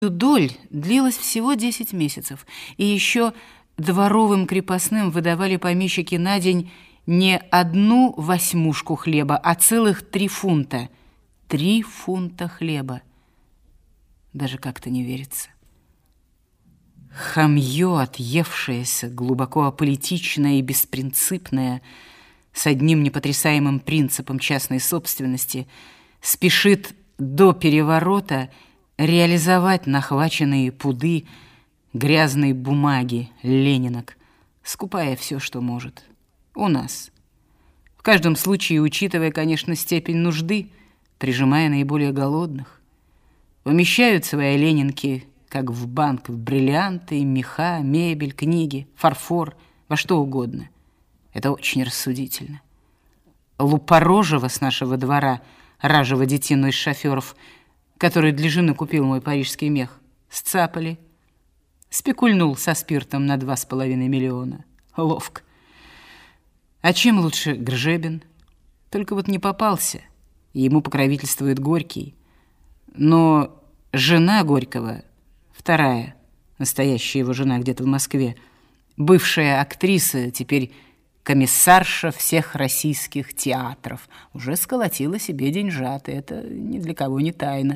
Доль длилась всего 10 месяцев, и еще дворовым крепостным выдавали помещики на день не 1/8 хлеба, а целых 3 фунта. 3 фунта хлеба. Даже как-то не верится. Хамье, отъевшееся, глубоко аполитичное и беспринципное, с одним непотрясаемым принципом частной собственности, спешит до переворота реализовать нахваченные пуды грязной бумаги, ленинок, скупая все, что может. У нас. В каждом случае, учитывая, конечно, степень нужды, прижимая наиболее голодных. Умещают свои ленинки, как в банк, в бриллианты, меха, мебель, книги, фарфор, во что угодно. Это очень рассудительно. Лупорожего с нашего двора, ражего детину из шоферов, который для жены купил мой парижский мех, сцапали. Спекульнул со спиртом на 2,5 миллиона. Ловко. А чем лучше Гржебин? Только вот не попался, и ему покровительствует Горький. Но жена Горького, вторая, настоящая его жена где-то в Москве, бывшая актриса, теперь комиссарша всех российских театров, уже сколотила себе деньжат, и это ни для кого не тайна.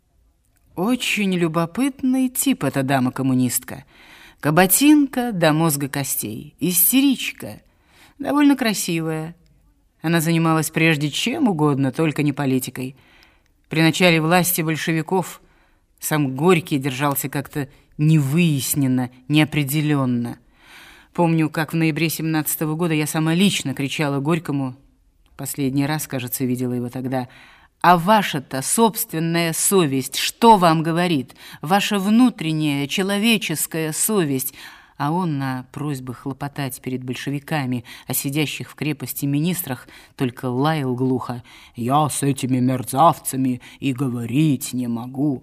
Очень любопытный тип эта дама-коммунистка. Каботинка до мозга костей, истеричка, довольно красивая. Она занималась прежде чем угодно, только не политикой. При начале власти большевиков сам Горький держался как-то невыясненно, неопределенно. Помню, как в ноябре 17-го года я сама лично кричала Горькому, последний раз, кажется, видела его тогда: «А ваша-то собственная совесть что вам говорит? Ваша внутренняя человеческая совесть». А он на просьбы хлопотать перед большевиками о сидящих в крепости министрах только лаял глухо: «Я с этими мерзавцами и говорить не могу».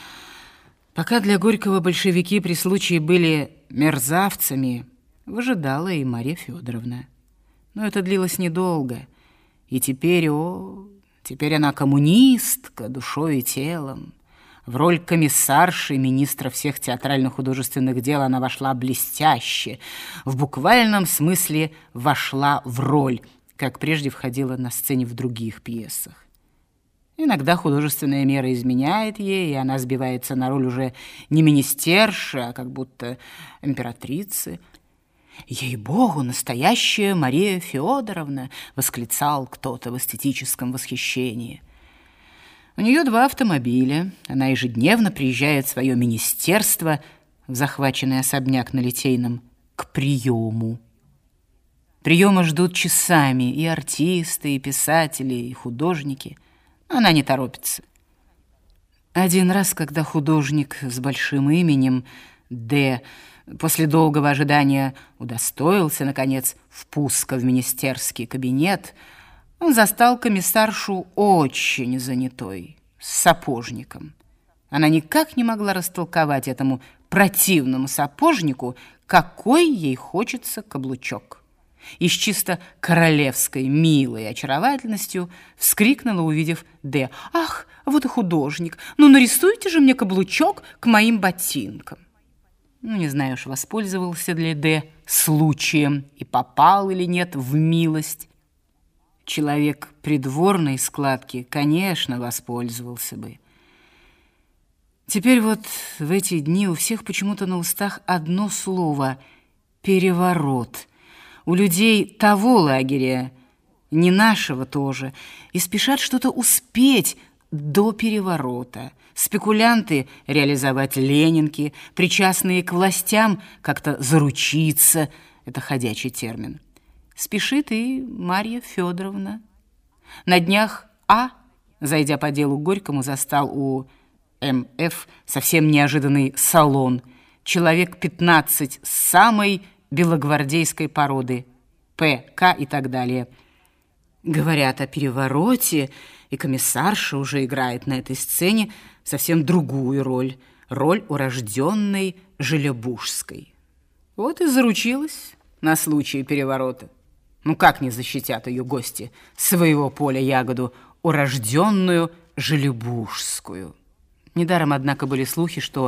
Пока для Горького большевики при случае были мерзавцами, выжидала и Марья Федоровна. Но это длилось недолго, и теперь, теперь она коммунистка душой и телом. В роль комиссарши министра всех театрально-художественных дел она вошла блестяще, в буквальном смысле вошла в роль, как прежде входила на сцене в других пьесах. Иногда художественная мера изменяет ей, и она сбивается на роль уже не министерши, а как будто императрицы. «Ей-богу, настоящая Мария Федоровна!» — восклицал кто-то в эстетическом восхищении. У нее 2 автомобиля. Она ежедневно приезжает в свое министерство, в захваченный особняк на Литейном, к приему. Приема ждут часами и артисты, и писатели, и художники. Она не торопится. Один раз, когда художник с большим именем Д. после долгого ожидания удостоился, наконец, впуска в министерский кабинет, он застал комиссаршу очень занятой, с сапожником. Она никак не могла растолковать этому противному сапожнику, какой ей хочется каблучок. И с чисто королевской милой очаровательностью вскрикнула, увидев Д: «Ах, вот и художник! Ну, нарисуйте же мне каблучок к моим ботинкам!» Не знаю уж, воспользовался ли Д случаем и попал или нет в милость. Человек придворной складки, конечно, воспользовался бы. Теперь вот в эти дни у всех почему-то на устах одно слово — переворот. У людей того лагеря, не нашего тоже, и спешат что-то успеть до переворота. Спекулянты реализовать ленинки, причастные к властям как-то заручиться — это ходячий термин. Спешит и Марья Федоровна. На днях зайдя по делу к Горькому, застал у М.Ф. совсем неожиданный салон. Человек 15 самой белогвардейской породы, П.К. и так далее. Говорят о перевороте, и комиссарша уже играет на этой сцене совсем другую роль урожденной Желебужской. Вот и заручилась на случай переворота. Ну как не защитят ее гости своего поля ягоду, урожденную Желебужскую? Недаром, однако, были слухи, что